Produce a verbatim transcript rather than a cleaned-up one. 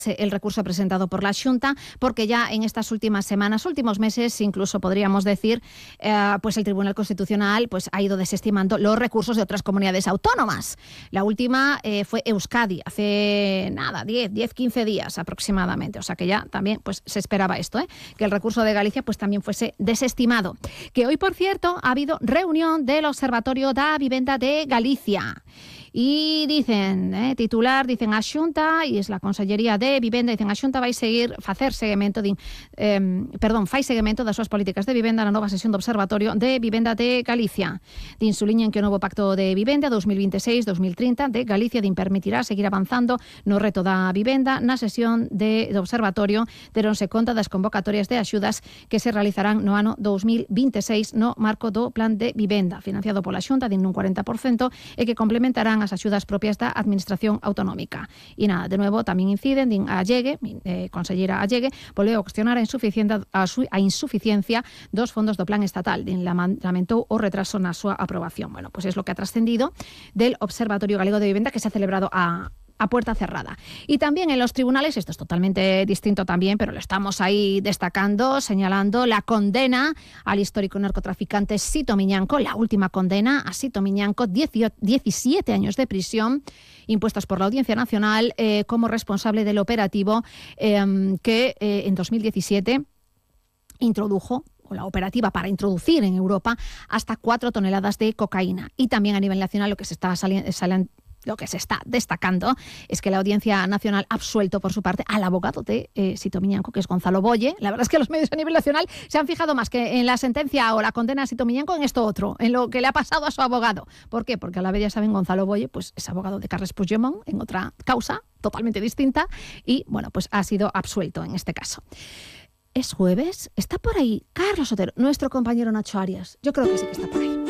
el recurso presentado por la Xunta, porque ya en estas últimas semanas, últimos meses, incluso podríamos decir, eh, pues el Tribunal Constitucional pues ha ido desestimando los recursos de otras comunidades autónomas. La última eh, fue Euskadi, hace nada, diez, quince días aproximadamente, o sea que ya también pues se esperaba esto, ¿eh? que el recurso de Galicia pues también fuese desestimado. Que hoy, por cierto, ha habido reunión del Observatorio da Vivenda de Galicia. Y dicen, eh, titular, dicen a Xunta, e es la Consellería de Vivenda, dicen a Xunta vai seguir facer seguimento de, eh, perdón, fai seguimento das súas políticas de vivenda na nova sesión do Observatorio de Vivenda de Galicia. Din suliñen que o novo Pacto de Vivenda dos mil veintiséis dos mil trinta de Galicia din permitirá seguir avanzando no reto da vivenda. Na sesión de, do Observatorio deronse conta das convocatorias de axudas que se realizarán no ano dos mil veintiséis no marco do Plan de Vivenda, financiado pola Xunta, din nun cuarenta por cento, e que complementarán as axudas propias da Administración Autonómica. E nada, de nuevo, tamén inciden, din a Allegue, eh, consellera Allegue, volveu a cuestionar a insuficiencia, a, su, a insuficiencia dos fondos do Plan Estatal. Din, lamentou o retraso na súa aprobación. Bueno, pues es lo que ha trascendido del Observatorio Galego de Vivenda, que se ha celebrado a a puerta cerrada. Y también en los tribunales, esto es totalmente distinto también, pero lo estamos ahí destacando, señalando la condena al histórico narcotraficante Sito Miñanco, la última condena a Sito Miñanco, diecisiete años de prisión impuestos por la Audiencia Nacional eh, como responsable del operativo eh, que eh, en dos mil diecisiete introdujo o la operativa para introducir en Europa hasta cuatro toneladas de cocaína. Y también a nivel nacional lo que se está saliendo salen, Lo que se está destacando es que la Audiencia Nacional ha absuelto por su parte al abogado de eh, Sito Miñanco, que es Gonzalo Boye. La verdad es que los medios a nivel nacional se han fijado más que en la sentencia o la condena a Sito Miñanco en esto otro, en lo que le ha pasado a su abogado. ¿Por qué? Porque a la vez ya saben, Gonzalo Boye pues, es abogado de Carles Puigdemont en otra causa totalmente distinta y bueno, pues ha sido absuelto en este caso. ¿Es jueves? ¿Está por ahí Carlos Otero, nuestro compañero Nacho Arias? Yo creo que sí que está por ahí.